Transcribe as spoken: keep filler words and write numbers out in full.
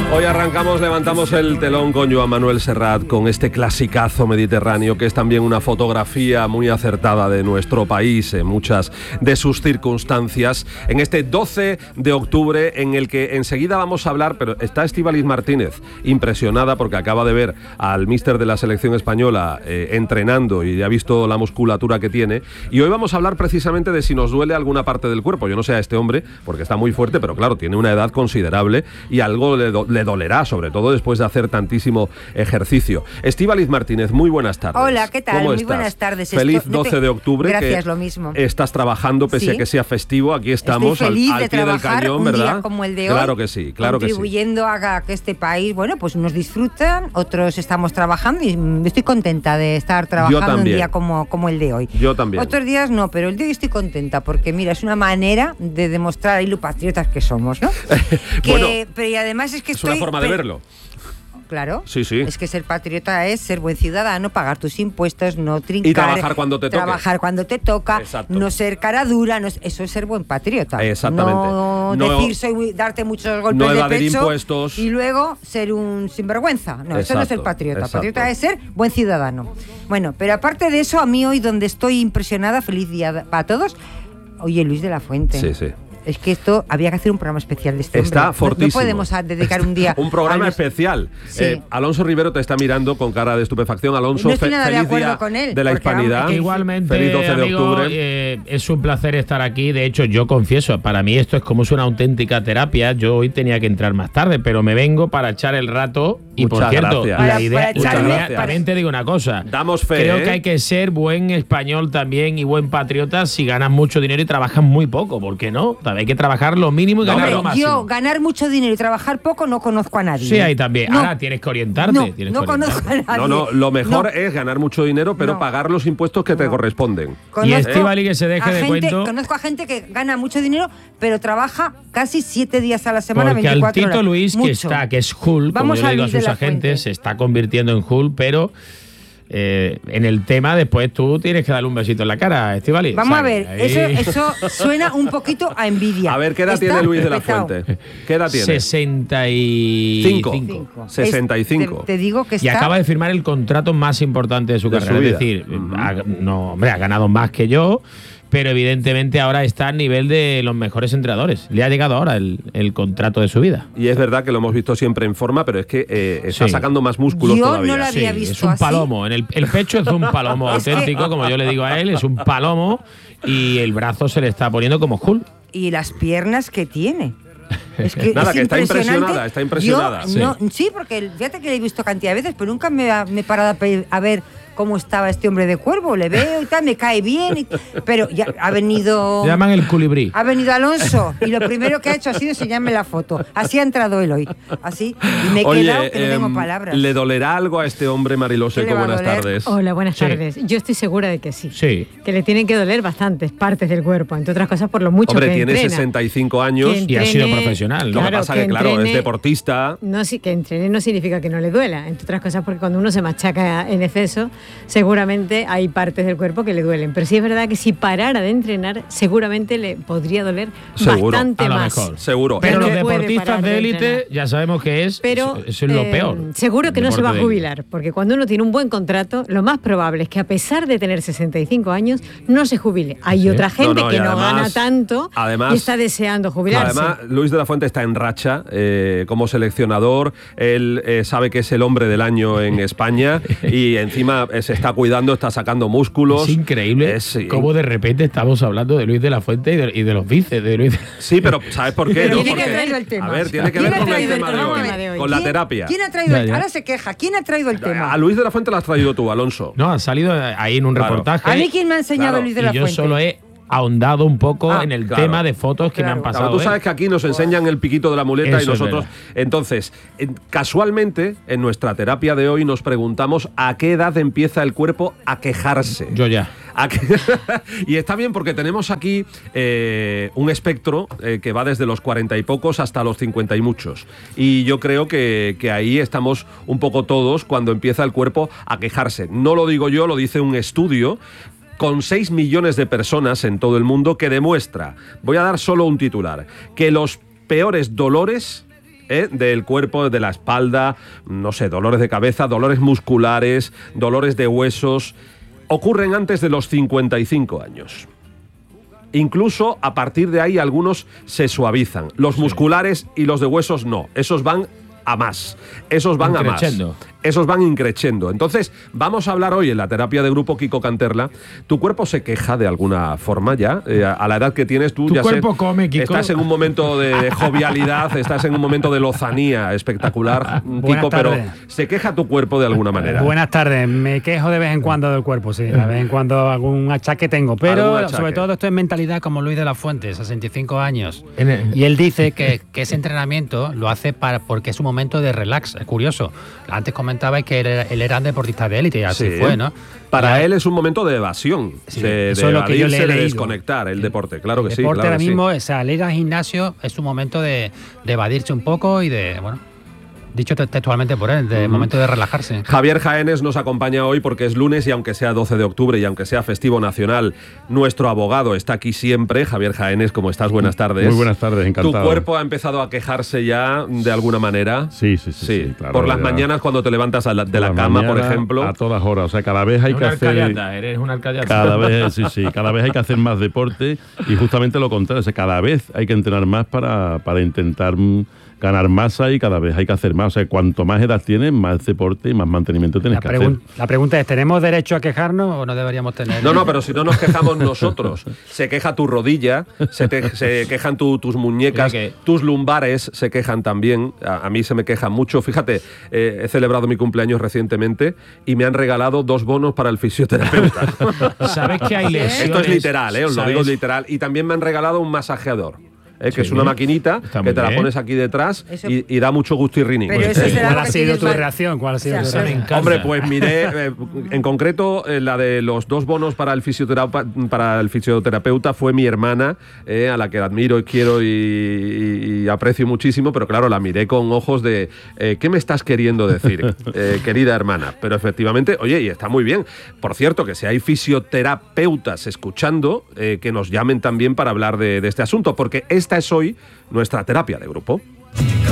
Hoy arrancamos, levantamos el telón con Joan Manuel Serrat, con este clasicazo mediterráneo que es también una fotografía muy acertada de nuestro país en muchas de sus circunstancias. En este doce de octubre, en el que enseguida vamos a hablar, pero está Estíbaliz Martínez impresionada porque acaba de ver al míster de la selección española eh, entrenando y ha visto la musculatura que tiene. Y hoy vamos a hablar precisamente de si nos duele alguna parte del cuerpo. Yo no sé a este hombre, porque está muy fuerte, pero claro, tiene una edad considerable y algo le, do, le dolerá, sobre todo después de hacer tantísimo ejercicio. Estíbaliz Martínez, muy buenas tardes. Hola, ¿qué tal? ¿Cómo muy estás? buenas tardes. Feliz Esto, no te... doce de octubre. Gracias, que lo mismo. Estás trabajando pese ¿Sí? a que sea festivo. Aquí estamos Estoy feliz al, al de pie del cañón, un ¿verdad? Día como el de hoy, claro que sí, claro contribuyendo que sí. a que este país, bueno, pues unos disfrutan, otros estamos trabajando y estoy contenta de estar trabajando un día como, como el de hoy. Yo también. Otros días no, pero el de hoy estoy contenta porque, mira, es una manera de demostrar ahí lo patriotas que somos, ¿no? que, bueno, pero y además es que es estoy... una forma de verlo. Claro, sí, sí. Es que ser patriota es ser buen ciudadano, pagar tus impuestos, no trincar. Y trabajar cuando te toque. Trabajar cuando te toca, Exacto. no ser cara dura, no, eso es ser buen patriota. Exactamente. No, no decir, soy, darte muchos golpes no de pecho impuestos y luego ser un sinvergüenza. No, exacto, eso no es ser patriota. Exacto. Patriota es ser buen ciudadano. Bueno, pero aparte de eso, a mí hoy donde estoy impresionada, feliz día para todos, oye, Luis de la Fuente. Sí, sí. Es que esto, había que hacer un programa especial de este Está hombre. fortísimo. No podemos dedicar un día... un programa los... especial. Sí. Eh, Alonso Rivero te está mirando con cara de estupefacción. Alonso, no estoy nada feliz de acuerdo día con él, de la hispanidad. Que igualmente, feliz doce de amigo, octubre. Eh, es un placer estar aquí. De hecho, yo confieso, para mí esto es como es una auténtica terapia. Yo hoy tenía que entrar más tarde, pero me vengo para echar el rato. Y Muchas por cierto, gracias. la Para- idea, para la idea- echarle- también te digo una cosa. Damos fe, Creo ¿eh? que hay que ser buen español también y buen patriota si ganas mucho dinero y trabajas muy poco. ¿Por qué no? Hay que trabajar lo mínimo y No, ganar pero lo máximo. Yo, ganar mucho dinero y trabajar poco, no conozco a nadie. Sí, ahí también. No. Ahora tienes que orientarte. No, tienes no que conozco orientarte. a nadie. No, no, lo mejor No. es ganar mucho dinero, pero No. pagar los impuestos que te No. corresponden. Y Estíbaliz, que se deje a de gente, cuento. Conozco a gente que gana mucho dinero, pero trabaja casi siete días a la semana, Porque al veinticuatro Tito horas. Luis, que Mucho. está, que es Hulk, como Vamos yo le a digo a Luis de sus la agentes, Fuente. se está convirtiendo en Hulk, pero eh, en el tema después tú tienes que darle un besito en la cara, Estíbaliz. Vamos O sea, a ver, ahí- eso, eso suena un poquito a envidia. A ver, ¿qué edad Está tiene Luis de la petao. Fuente? ¿Qué edad tiene? sesenta y Cinco. cinco. sesenta y cinco. Es- Te, te digo que Y está... acaba de firmar el contrato más importante de su De carrera. su vida. Es decir, Ujú. ha, no, hombre, ha ganado más que yo, pero evidentemente ahora está a nivel de los mejores entrenadores. Le ha llegado ahora el, el contrato de su vida. Y es verdad que lo hemos visto siempre en forma, pero es que eh, está Sí. sacando más músculos Yo no todavía. la había Sí, visto es un así. palomo. En el, el pecho es un palomo Es que- auténtico, como yo le digo a él, es un palomo y el brazo se le está poniendo como Hulk. Y las piernas que tiene. Es que Nada, es que está impresionante. impresionada, está impresionada. Yo Sí. no- sí, porque fíjate que le he visto cantidad de veces, pero nunca me, ha- me he parado a, pe- a ver cómo estaba este hombre de Cuervo. Le veo y tal, me cae bien. y- pero ya ha venido. Le llaman el culibrí. Ha venido Alonso y lo primero que ha hecho ha sido enseñarme la foto. Así ha entrado él hoy. Así. Y me he Oye, quedado que no tengo em, palabras. ¿le dolerá algo a este hombre, Mariló ¿Qué le Seco? va a Buenas doler? tardes. Hola, buenas Sí. tardes. Yo estoy segura de que sí. Sí. Que le tienen que doler bastantes partes del cuerpo, entre otras cosas por lo mucho Hombre, que tiene entrena. sesenta y cinco años. Que Y ha sido entrene- profesional, ¿no? Lo que Claro, pasa que, claro, es entrene- deportista. No, sí, que entrene no significa que no le duela, entre otras cosas porque cuando uno se machaca en exceso, seguramente hay partes del cuerpo que le duelen. Pero sí es verdad que si parara de entrenar, seguramente le podría doler Seguro, bastante a lo más. mejor. Seguro. Pero no los puede deportistas parar de de élite entrenar. ya sabemos que es, Pero eso, eso es lo eh, peor. seguro que El no se va a deporte de élite. jubilar, porque cuando uno tiene un buen contrato, lo más probable es que a pesar de tener sesenta y cinco años, no se jubile. Hay Sí. otra gente No, no, y que no además- gana tanto además- y está deseando jubilarse. Además, Luis de la Fuente está en racha eh, como seleccionador. Él eh, sabe que es el hombre del año en España y encima eh, se está cuidando, está sacando músculos. Es increíble Es, sí. cómo de repente estamos hablando de Luis de la Fuente y de, y de los vices de Luis. Sí, pero ¿sabes por qué? Pero no? tiene que Porque- traerlo el tema. A ver, tiene que ¿Quién ver ha con el traído tema de vamos a hoy, ver, con la ¿quién- terapia. ¿Quién ha traído Ya, el ya. Ahora se queja. ¿Quién ha traído el tema? A Luis de la Fuente lo has traído tú, Alonso. No, ha salido ahí en un Claro. reportaje. ¿A mí quién me ha enseñado Claro, Luis de la y yo Fuente? solo he ahondado un poco Ah, en el claro. tema de fotos que Claro. me han pasado. Claro, tú de él. sabes que aquí nos enseñan el piquito de la muleta Eso y es nosotros. verdad. Entonces, en- casualmente, en nuestra terapia de hoy nos preguntamos a qué edad empieza el cuerpo a quejarse. Yo ya. ¿A qué? Y está bien porque tenemos aquí eh, un espectro eh, que va desde los cuarenta y pocos hasta los cincuenta y muchos. Y yo creo que, que ahí estamos un poco todos cuando empieza el cuerpo a quejarse. No lo digo yo, lo dice un estudio con seis millones de personas en todo el mundo que demuestra, voy a dar solo un titular, que los peores dolores ¿eh? Del cuerpo, de la espalda, no sé, dolores de cabeza, dolores musculares, dolores de huesos, ocurren antes de los cincuenta y cinco años. Incluso a partir de ahí algunos se suavizan. Los sí. musculares y los de huesos no, esos van a más, esos van a más. Esos van increciendo. Entonces, vamos a hablar hoy en la terapia de grupo, Kiko Canterla. ¿Tu cuerpo se queja de alguna forma ya? Eh, a la edad que tienes tú, ¿Tu ya cuerpo sé, come, Kiko? Estás en un momento de jovialidad, estás en un momento de lozanía espectacular, Kiko, pero ¿se queja tu cuerpo de alguna manera? Buenas tardes. Me quejo de vez en cuando del cuerpo, sí. De vez en cuando algún achaque tengo, pero achaque? sobre todo esto es mentalidad como Luis de la Fuente, sesenta y cinco años. Y él dice que, que ese entrenamiento lo hace para porque es un momento de relax. Es curioso. Antes comentabais que él era, él era un deportista de élite y así sí. fue, ¿no? Para y él es un momento de evasión, sí, de, de evadirse, de desconectar el deporte, claro que el sí. El deporte claro ahora que mismo, sí. o sea, al ir al gimnasio es un momento de, de evadirse un poco y de, bueno, dicho textualmente por él, de uh-huh. momento de relajarse. Javier Jaénes nos acompaña hoy porque es lunes y aunque sea doce de octubre y aunque sea festivo nacional, nuestro abogado está aquí siempre. Javier Jaénes, ¿cómo estás? Buenas tardes. Muy buenas tardes, encantado. ¿Tu cuerpo ha empezado a quejarse ya de alguna manera? Sí, sí, sí. sí. sí claro, por las ya. mañanas cuando te levantas a la, de la cama, por ejemplo. A todas horas, o sea, cada vez hay que hacer... Alcayata, eres un alcayata. Cada vez, sí, sí, cada vez hay que hacer más deporte y justamente lo contrario, o sea, cada vez hay que entrenar más para, para intentar ganar masa y cada vez hay que hacer más. O sea, cuanto más edad tienes, más deporte y más mantenimiento tienes la que pregun- hacer. La pregunta es, ¿tenemos derecho a quejarnos o no deberíamos tener? No, no, pero si no nos quejamos nosotros. Se queja tu rodilla, se, te, se quejan tu, tus muñecas, que... tus lumbares se quejan también. A, a mí se me quejan mucho. Fíjate, eh, he celebrado mi cumpleaños recientemente y me han regalado dos bonos para el fisioterapeuta. ¿Sabes que hay lesiones? Esto es literal, eh, os lo digo literal. Y también me han regalado un masajeador. Eh, que sí, es una maquinita que te la pones aquí detrás y, y da mucho gustirrini. Pero pues, eso eh, será ¿Cuál ha sido tu mal... reacción? ¿Cuál ha sido o sea, tu reacción? Hombre, pues miré, eh, en concreto, eh, la de los dos bonos para el, fisioterapa- para el fisioterapeuta fue mi hermana, eh, a la que admiro y quiero y, y, y aprecio muchísimo, pero claro, la miré con ojos de eh, ¿qué me estás queriendo decir, eh, querida hermana? Pero efectivamente, oye, y está muy bien. Por cierto, que si hay fisioterapeutas escuchando, eh, que nos llamen también para hablar de, de este asunto, porque esta es hoy nuestra terapia de grupo.